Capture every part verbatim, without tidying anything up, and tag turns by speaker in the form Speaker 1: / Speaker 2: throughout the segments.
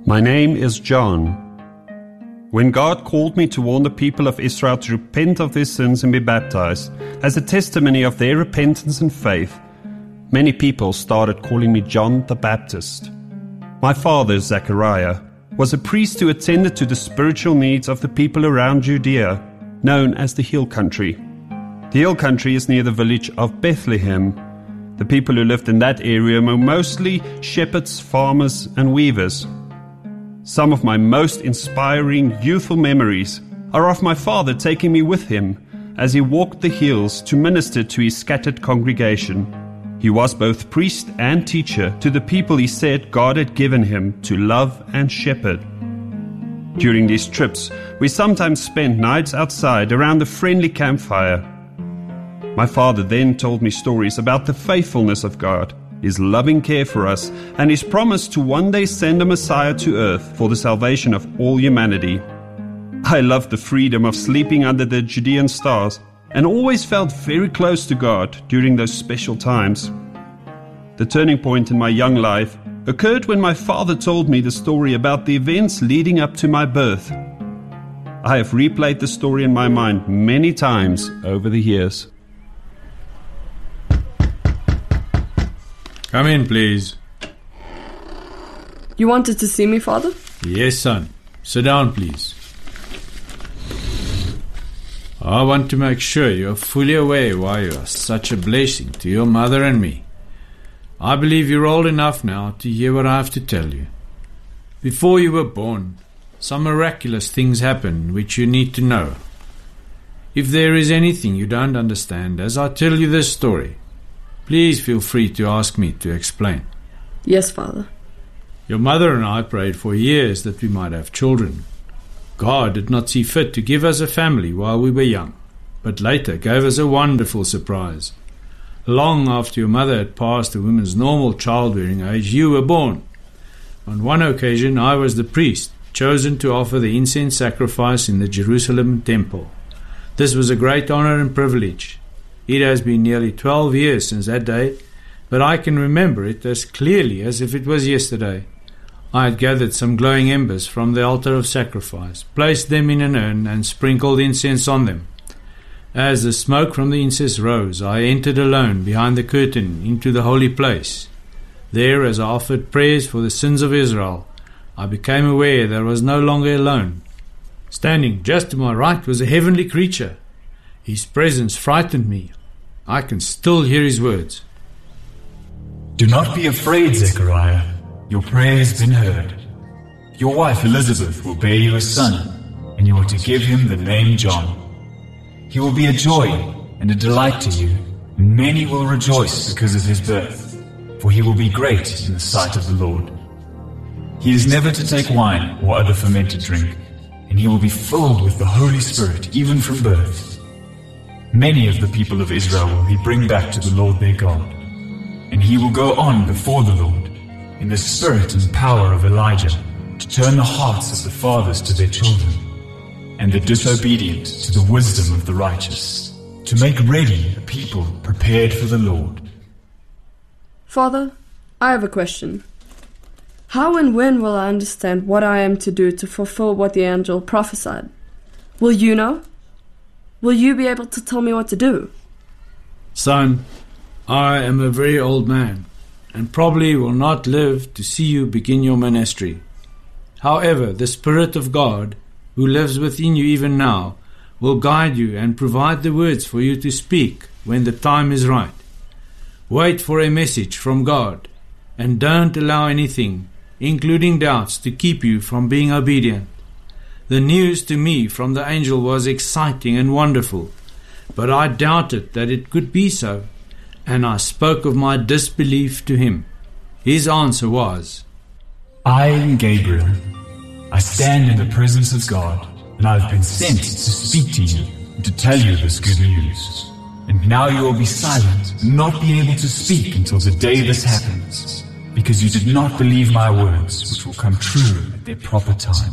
Speaker 1: My name is John. When God called me to warn the people of Israel to repent of their sins and be baptized, as a testimony of their repentance and faith, many people started calling me John the Baptist. My father, Zechariah, was a priest who attended to the spiritual needs of the people around Judea, known as the Hill Country. The Hill Country is near the village of Bethlehem. The people who lived in that area were mostly shepherds, farmers, and weavers. Some of my most inspiring youthful memories are of my father taking me with him as he walked the hills to minister to his scattered congregation. He was both priest and teacher to the people he said God had given him to love and shepherd. During these trips, we sometimes spent nights outside around the friendly campfire. My father then told me stories about the faithfulness of God, His loving care for us, and His promise to one day send a Messiah to earth for the salvation of all humanity. I loved the freedom of sleeping under the Judean stars and always felt very close to God during those special times. The turning point in my young life occurred when my father told me the story about the events leading up to my birth. I have replayed the story in my mind many times over the years.
Speaker 2: Come in, please.
Speaker 3: You wanted to see me, Father?
Speaker 2: Yes, son. Sit down, please. I want to make sure you are fully aware why you are such a blessing to your mother and me. I believe you're old enough now to hear what I have to tell you. Before you were born, some miraculous things happened which you need to know. If there is anything you don't understand as I tell you this story, please feel free to ask me to explain.
Speaker 3: Yes, Father.
Speaker 2: Your mother and I prayed for years that we might have children. God did not see fit to give us a family while we were young, but later gave us a wonderful surprise. Long after your mother had passed the woman's normal childbearing age, you were born. On one occasion, I was the priest chosen to offer the incense sacrifice in the Jerusalem temple. This was a great honor and privilege. It has been nearly twelve years since that day, but I can remember it as clearly as if it was yesterday. I had gathered some glowing embers from the altar of sacrifice, placed them in an urn, and sprinkled incense on them. As the smoke from the incense rose, I entered alone behind the curtain into the holy place. There, as I offered prayers for the sins of Israel, I became aware that I was no longer alone. Standing just to my right was a heavenly creature. His presence frightened me. I can still hear his words.
Speaker 4: Do not be afraid, Zechariah. Your prayer has been heard. Your wife Elizabeth will bear you a son, and you are to give him the name John. He will be a joy and a delight to you, and many will rejoice because of his birth, for he will be great in the sight of the Lord. He is never to take wine or other fermented drink, and he will be filled with the Holy Spirit even from birth. Many of the people of Israel will he bring back to the Lord their God, and he will go on before the Lord in the spirit and power of Elijah, to turn the hearts of the fathers to their children, and the disobedient to the wisdom of the righteous, to make ready a people prepared for the Lord.
Speaker 3: Father, I have a question. How and when will I understand what I am to do to fulfill what the angel prophesied? Will you know? Will you be able to tell me what to do?
Speaker 2: Son, I am a very old man, and probably will not live to see you begin your ministry. However, the Spirit of God, who lives within you even now, will guide you and provide the words for you to speak when the time is right. Wait for a message from God, and don't allow anything, including doubts, to keep you from being obedient. The news to me from the angel was exciting and wonderful, but I doubted that it could be so, and I spoke of my disbelief to him. His answer was,
Speaker 4: I am Gabriel. I stand in the presence of God, and I have been sent to speak to you and to tell you this good news. And now you will be silent and not be able to speak until the day this happens, because you did not believe my words, which will come true at their proper time.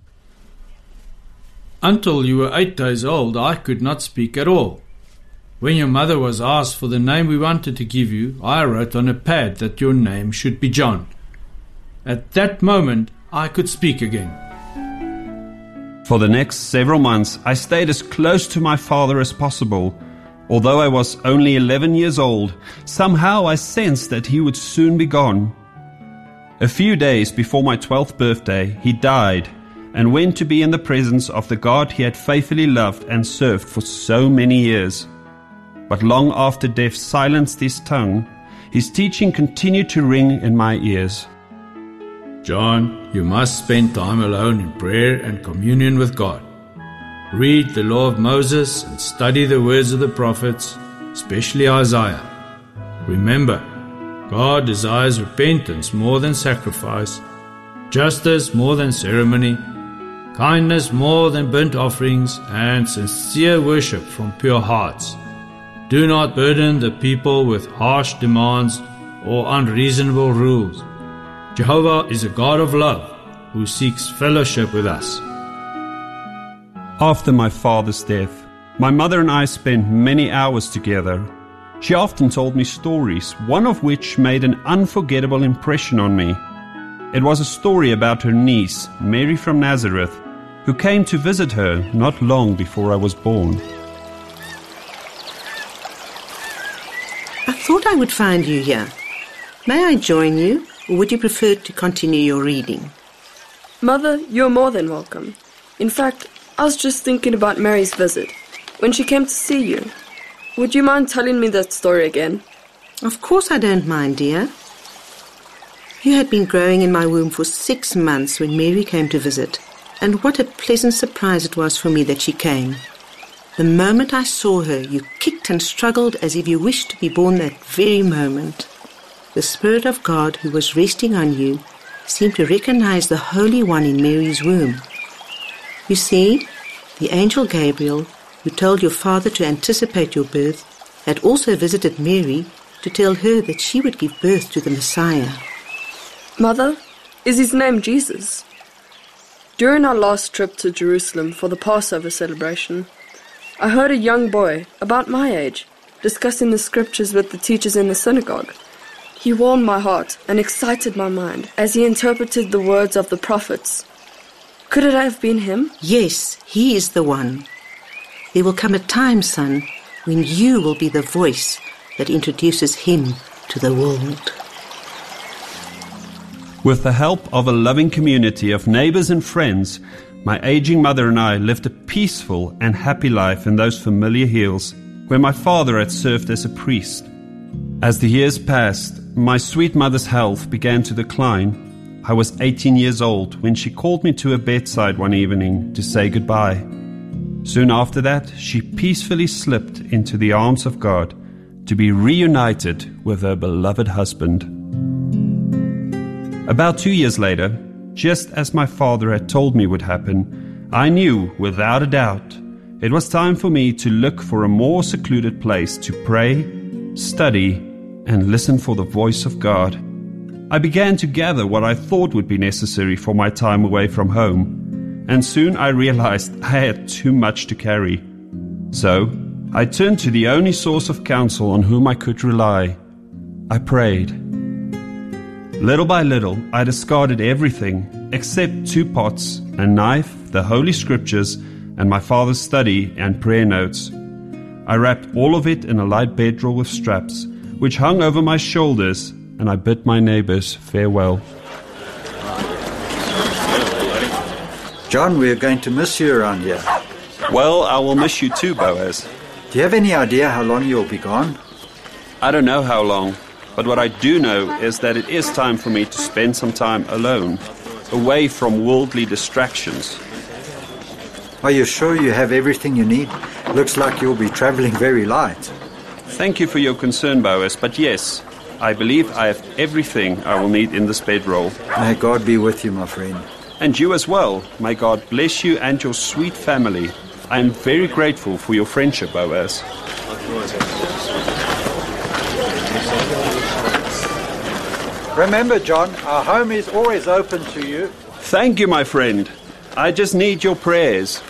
Speaker 2: Until you were eight days old, I could not speak at all. When your mother was asked for the name we wanted to give you, I wrote on a pad that your name should be John. At that moment, I could speak again.
Speaker 1: For the next several months, I stayed as close to my father as possible. Although I was only eleven years old, somehow I sensed that he would soon be gone. A few days before my twelfth birthday, he died and went to be in the presence of the God he had faithfully loved and served for so many years. But long after death silenced his tongue, his teaching continued to ring in my ears.
Speaker 2: John, you must spend time alone in prayer and communion with God. Read the law of Moses and study the words of the prophets, especially Isaiah. Remember, God desires repentance more than sacrifice, justice more than ceremony, kindness more than burnt offerings, and sincere worship from pure hearts. Do not burden the people with harsh demands or unreasonable rules. Jehovah is a God of love who seeks fellowship with us.
Speaker 1: After my father's death, my mother and I spent many hours together. She often told me stories, one of which made an unforgettable impression on me. It was a story about her niece, Mary from Nazareth, who came to visit her not long before I was born.
Speaker 5: I thought I would find you here. May I join you, or would you prefer to continue your reading?
Speaker 3: Mother, you're more than welcome. In fact, I was just thinking about Mary's visit, when she came to see you. Would you mind telling me that story again?
Speaker 5: Of course I don't mind, dear. You had been growing in my womb for six months when Mary came to visit, and what a pleasant surprise it was for me that she came. The moment I saw her, you kicked and struggled as if you wished to be born that very moment. The Spirit of God who was resting on you seemed to recognize the Holy One in Mary's womb. You see, the angel Gabriel, who told your father to anticipate your birth, had also visited Mary to tell her that she would give birth to the Messiah.
Speaker 3: Mother, is his name Jesus? During our last trip to Jerusalem for the Passover celebration, I heard a young boy, about my age, discussing the scriptures with the teachers in the synagogue. He warmed my heart and excited my mind as he interpreted the words of the prophets. Could it have been him?
Speaker 5: Yes, he is the one. There will come a time, son, when you will be the voice that introduces him to the world.
Speaker 1: With the help of a loving community of neighbors and friends, my aging mother and I lived a peaceful and happy life in those familiar hills, where my father had served as a priest. As the years passed, my sweet mother's health began to decline. I was eighteen years old when she called me to her bedside one evening to say goodbye. Soon after that, she peacefully slipped into the arms of God to be reunited with her beloved husband. About two years later, just as my father had told me would happen, I knew without a doubt it was time for me to look for a more secluded place to pray, study, and listen for the voice of God. I began to gather what I thought would be necessary for my time away from home, and soon I realized I had too much to carry. So, I turned to the only source of counsel on whom I could rely. I prayed. Little by little, I discarded everything except two pots, a knife, the Holy Scriptures, and my father's study and prayer notes. I wrapped all of it in a light bedroll with straps, which hung over my shoulders, and I bid my neighbors farewell.
Speaker 6: John, we're going to miss you around here.
Speaker 1: Well, I will miss you too, Boaz.
Speaker 6: Do you have any idea how long you'll be gone?
Speaker 1: I don't know how long, but what I do know is that it is time for me to spend some time alone, away from worldly distractions.
Speaker 6: Are you sure you have everything you need? Looks like you'll be traveling very light.
Speaker 1: Thank you for your concern, Boaz, but yes, I believe I have everything I will need in this bedroll.
Speaker 6: May God be with you, my friend.
Speaker 1: And you as well. May God bless you and your sweet family. I am very grateful for your friendship, Boaz.
Speaker 6: Remember, John, our home is always open to you.
Speaker 1: Thank you, my friend. I just need your prayers.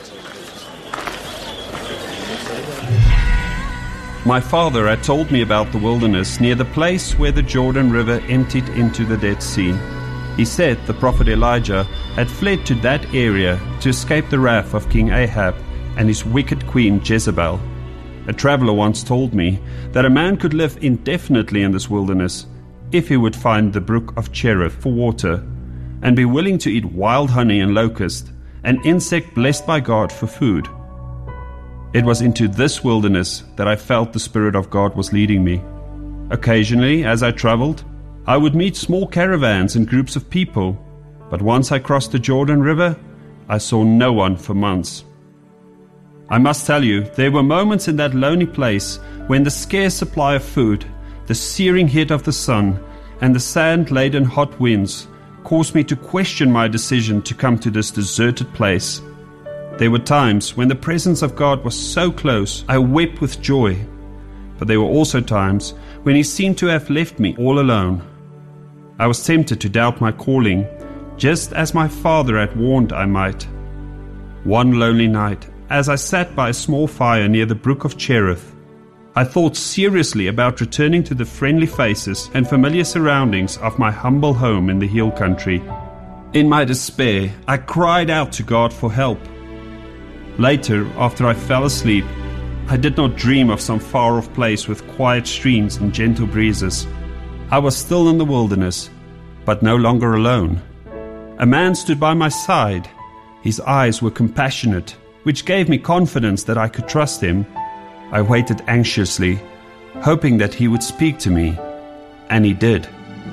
Speaker 1: My father had told me about the wilderness near the place where the Jordan River emptied into the Dead Sea. He said the prophet Elijah had fled to that area to escape the wrath of King Ahab and his wicked queen Jezebel. A traveler once told me that a man could live indefinitely in this wilderness if he would find the brook of Cherith for water and be willing to eat wild honey and locust, an insect blessed by God for food. It was into this wilderness that I felt the Spirit of God was leading me. Occasionally, as I traveled, I would meet small caravans and groups of people, but once I crossed the Jordan River, I saw no one for months. I must tell you, there were moments in that lonely place when the scarce supply of food, the searing heat of the sun, and the sand-laden hot winds caused me to question my decision to come to this deserted place. There were times when the presence of God was so close, I wept with joy. But there were also times when He seemed to have left me all alone. I was tempted to doubt my calling, just as my father had warned I might. One lonely night, as I sat by a small fire near the brook of Cherith, I thought seriously about returning to the friendly faces and familiar surroundings of my humble home in the hill country. In my despair, I cried out to God for help. Later, after I fell asleep, I did not dream of some far-off place with quiet streams and gentle breezes. I was still in the wilderness, but no longer alone. A man stood by my side. His eyes were compassionate, which gave me confidence that I could trust him. I waited anxiously, hoping that he would speak to me, and he did.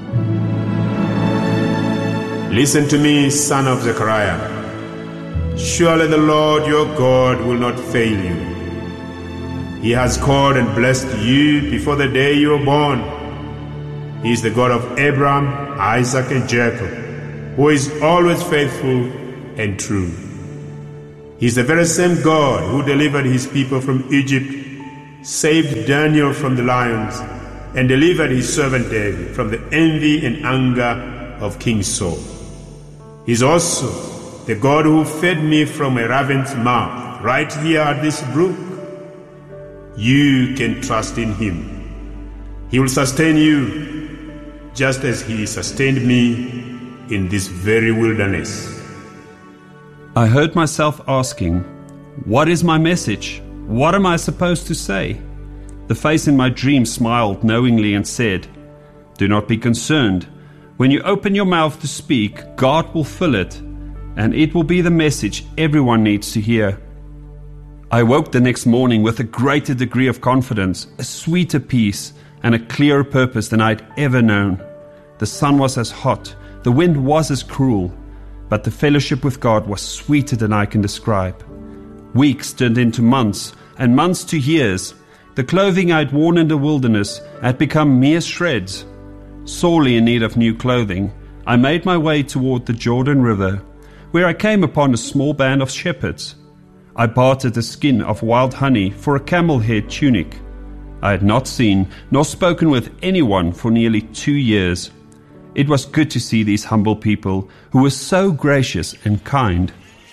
Speaker 7: Listen to me, son of Zechariah. Surely the Lord your God will not fail you. He has called and blessed you before the day you were born. He is the God of Abraham, Isaac, and Jacob, who is always faithful and true. He is the very same God who delivered his people from Egypt, saved Daniel from the lions, and delivered his servant David from the envy and anger of King Saul. He is also the God who fed me from a raven's mouth right here at this brook. You can trust in him. He will sustain you just as he sustained me in this very wilderness.
Speaker 1: I heard myself asking, what is my message? What am I supposed to say? The face in my dream smiled knowingly and said, do not be concerned. When you open your mouth to speak, God will fill it, and it will be the message everyone needs to hear. I woke the next morning with a greater degree of confidence, a sweeter peace, and a clearer purpose than I'd ever known. The sun was as hot, the wind was as cruel, but the fellowship with God was sweeter than I can describe. Weeks turned into months, and months to years. The clothing I'd worn in the wilderness had become mere shreds. Sorely in need of new clothing, I made my way toward the Jordan River, where I came upon a small band of shepherds. I bartered the skin of wild honey for a camel-hair tunic. I had not seen nor spoken with anyone for nearly two years. It was good to see these humble people who were so gracious and kind.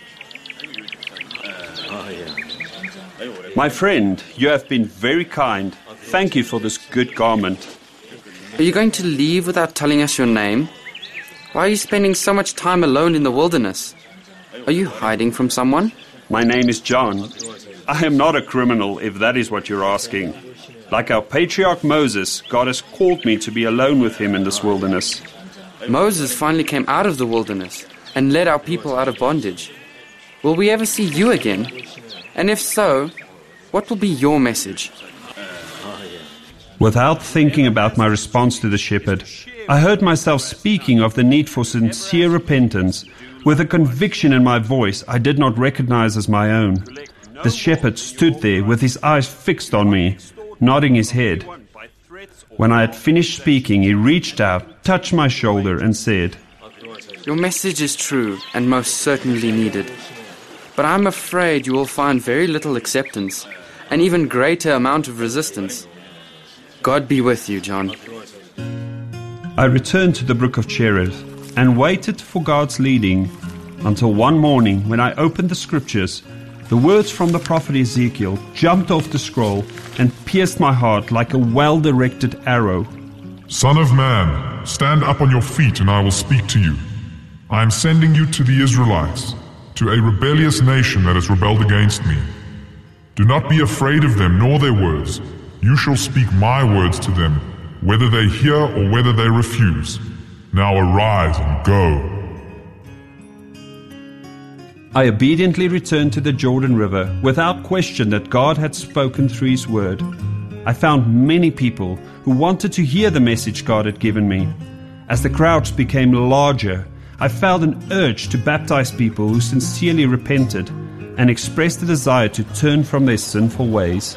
Speaker 1: My friend, you have been very kind. Thank you for this good garment.
Speaker 8: Are you going to leave without telling us your name? Why are you spending so much time alone in the wilderness? Are you hiding from someone?
Speaker 1: My name is John. I am not a criminal, if that is what you're asking. Like our patriarch Moses, God has called me to be alone with him in this wilderness.
Speaker 8: Moses finally came out of the wilderness and led our people out of bondage. Will we ever see you again? And if so, what will be your message?
Speaker 1: Without thinking about my response to the shepherd, I heard myself speaking of the need for sincere repentance with a conviction in my voice I did not recognize as my own. The shepherd stood there with his eyes fixed on me, nodding his head. When I had finished speaking, he reached out, touched my shoulder, and said,
Speaker 8: Your message is true and most certainly needed. But I'm afraid you will find very little acceptance, an even greater amount of resistance. God be with you, John.
Speaker 1: I returned to the brook of Cherith and waited for God's leading until one morning when I opened the scriptures, the words from the prophet Ezekiel jumped off the scroll and pierced my heart like a well-directed arrow.
Speaker 9: Son of man, stand up on your feet and I will speak to you. I am sending you to the Israelites, to a rebellious nation that has rebelled against me. Do not be afraid of them nor their words. You shall speak my words to them, whether they hear or whether they refuse. Now arise and go.
Speaker 1: I obediently returned to the Jordan River without question that God had spoken through His word. I found many people who wanted to hear the message God had given me. As the crowds became larger, I felt an urge to baptize people who sincerely repented and expressed a desire to turn from their sinful ways.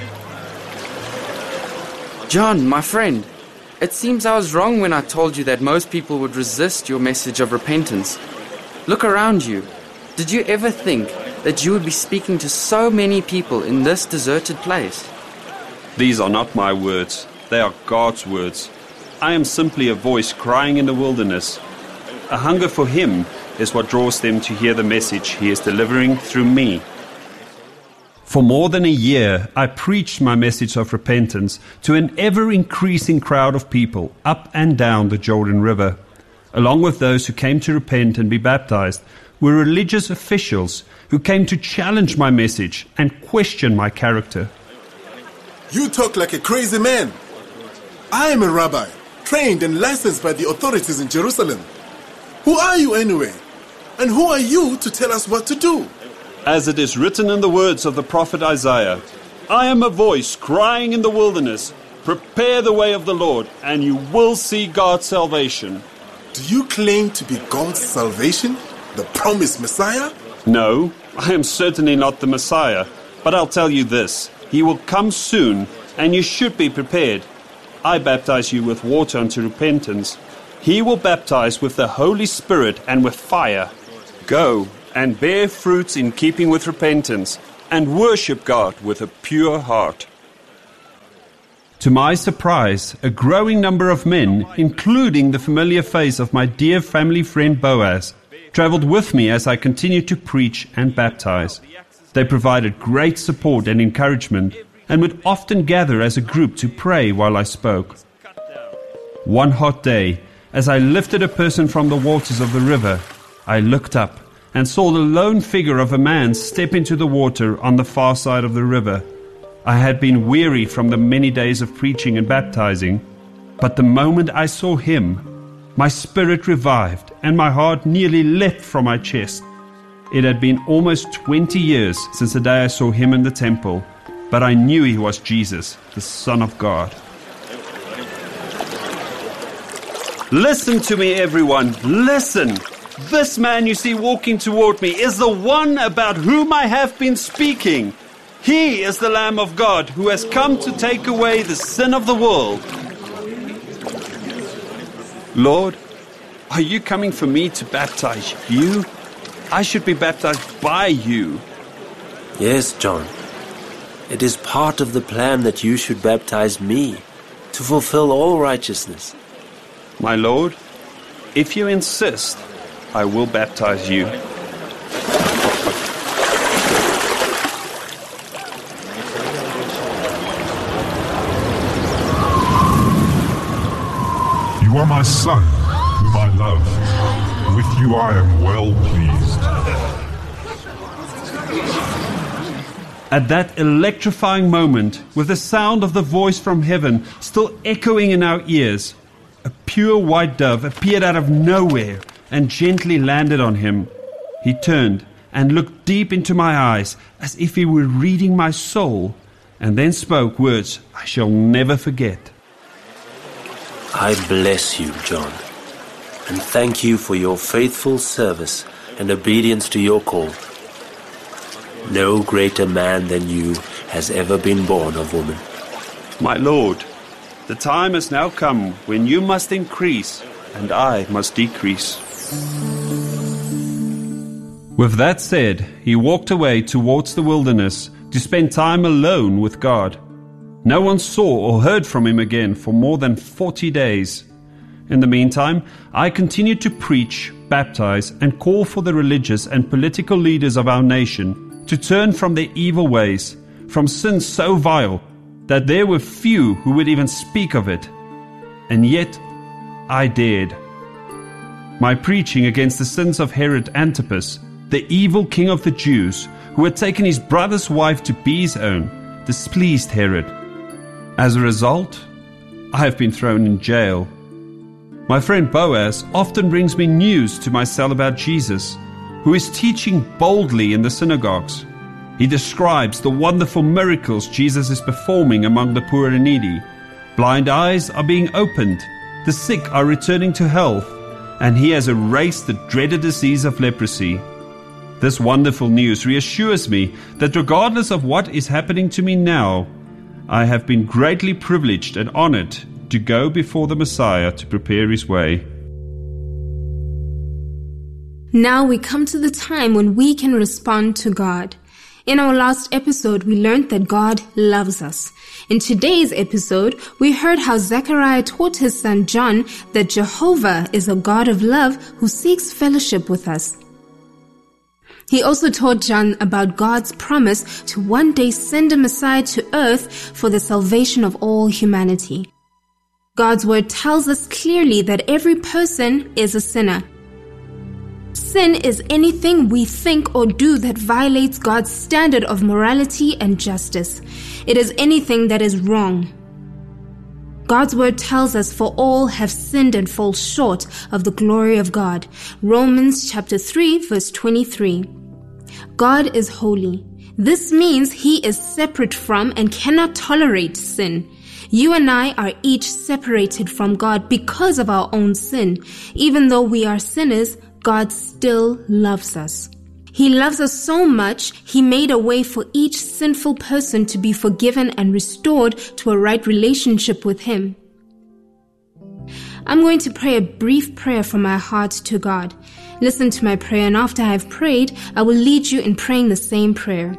Speaker 8: John, my friend, it seems I was wrong when I told you that most people would resist your message of repentance. Look around you. Did you ever think that you would be speaking to so many people in this deserted place?
Speaker 1: These are not my words. They are God's words. I am simply a voice crying in the wilderness. A hunger for Him is what draws them to hear the message He is delivering through me. For more than a year, I preached my message of repentance to an ever-increasing crowd of people up and down the Jordan River. Along with those who came to repent and be baptized were religious officials who came to challenge my message and question my character.
Speaker 10: You talk like a crazy man. I am a rabbi, trained and licensed by the authorities in Jerusalem. Who are you anyway? And who are you to tell us what to do?
Speaker 1: As it is written in the words of the prophet Isaiah, I am a voice crying in the wilderness, prepare the way of the Lord, and you will see God's salvation.
Speaker 10: Do you claim to be God's salvation, the promised Messiah?
Speaker 1: No, I am certainly not the Messiah, but I'll tell you this. He will come soon, and you should be prepared. I baptize you with water unto repentance. He will baptize with the Holy Spirit and with fire. Go and bear fruits in keeping with repentance, and worship God with a pure heart. To my surprise, a growing number of men, including the familiar face of my dear family friend Boaz, traveled with me as I continued to preach and baptize. They provided great support and encouragement, and would often gather as a group to pray while I spoke. One hot day, as I lifted a person from the waters of the river, I looked up and saw the lone figure of a man step into the water on the far side of the river. I had been weary from the many days of preaching and baptizing, but the moment I saw him, my spirit revived and my heart nearly leapt from my chest. It had been almost twenty years since the day I saw him in the temple, but I knew he was Jesus, the Son of God. Listen to me, everyone. Listen. This man you see walking toward me is the one about whom I have been speaking. He is the Lamb of God who has come to take away the sin of the world. Lord, are you coming for me to baptize you? I should be baptized by you.
Speaker 11: Yes, John. It is part of the plan that you should baptize me to fulfill all righteousness.
Speaker 1: My Lord, if you insist, I will baptize you.
Speaker 9: You are my son, whom I love. With you I am well pleased.
Speaker 1: At that electrifying moment, with the sound of the voice from heaven still echoing in our ears, a pure white dove appeared out of nowhere and gently landed on him. He turned and looked deep into my eyes as if he were reading my soul, and then spoke words I shall never forget.
Speaker 11: I bless you, John, and thank you for your faithful service and obedience to your call. No greater man than you has ever been born of woman.
Speaker 1: My Lord, the time has now come when you must increase and I must decrease. With that said, he walked away towards the wilderness to spend time alone with God. No one saw or heard from him again for more than forty days. In the meantime, I continued to preach, baptize, and call for the religious and political leaders of our nation to turn from their evil ways, from sins so vile that there were few who would even speak of it. and yet I dared. My preaching against the sins of Herod Antipas, the evil king of the Jews, who had taken his brother's wife to be his own, displeased Herod. As a result, I have been thrown in jail. My friend Boaz often brings me news to my cell about Jesus, who is teaching boldly in the synagogues. He describes the wonderful miracles Jesus is performing among the poor and needy. Blind eyes are being opened, the sick are returning to health, and he has erased the dreaded disease of leprosy. This wonderful news reassures me that regardless of what is happening to me now, I have been greatly privileged and honored to go before the Messiah to prepare his way.
Speaker 12: Now we come to the time when we can respond to God. In our last episode, we learned that God loves us. In today's episode, we heard how Zechariah taught his son John that Jehovah is a God of love who seeks fellowship with us. He also taught John about God's promise to one day send a Messiah to earth for the salvation of all humanity. God's word tells us clearly that every person is a sinner. Sin is anything we think or do that violates God's standard of morality and justice. It is anything that is wrong. God's word tells us, for all have sinned and fall short of the glory of God. Romans chapter three, verse twenty-three. God is holy. This means he is separate from and cannot tolerate sin. You and I are each separated from God because of our own sin. Even though we are sinners, God still loves us. He loves us so much, he made a way for each sinful person to be forgiven and restored to a right relationship with him. I'm going to pray a brief prayer from my heart to God. Listen to my prayer, and after I have prayed, I will lead you in praying the same prayer.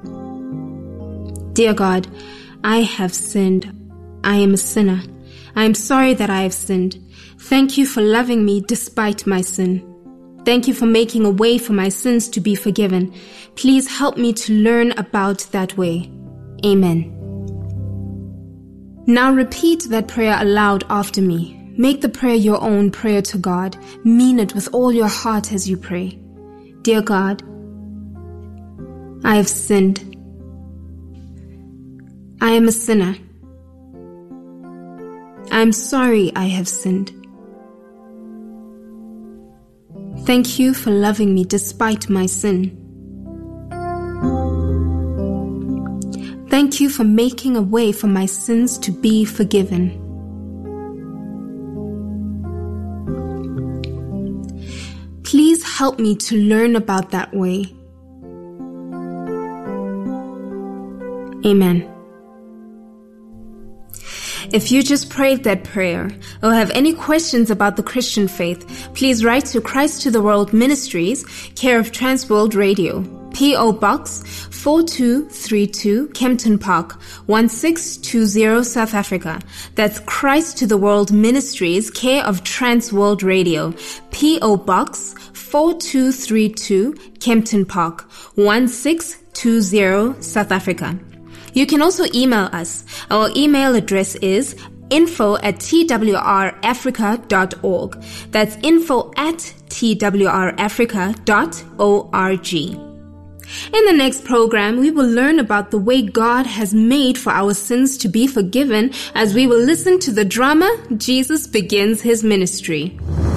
Speaker 12: Dear God, I have sinned. I am a sinner. I am sorry that I have sinned. Thank you for loving me despite my sin. Thank you for making a way for my sins to be forgiven. Please help me to learn about that way. Amen. Now repeat that prayer aloud after me. Make the prayer your own prayer to God. Mean it with all your heart as you pray. Dear God, I have sinned. I am a sinner. I am sorry I have sinned. Thank you for loving me despite my sin. Thank you for making a way for my sins to be forgiven. Please help me to learn about that way. Amen. If you just prayed that prayer or have any questions about the Christian faith, please write to Christ to the World Ministries, care of Transworld Radio, P O Box four two three two, Kempton Park, one six two zero, South Africa. That's Christ to the World Ministries, care of Transworld Radio, P O Box four two three two, Kempton Park, one six two zero, South Africa. You can also email us. Our email address is info at t w r africa dot org. That's info at t w r africa dot org. In the next program, we will learn about the way God has made for our sins to be forgiven as we will listen to the drama Jesus Begins His Ministry.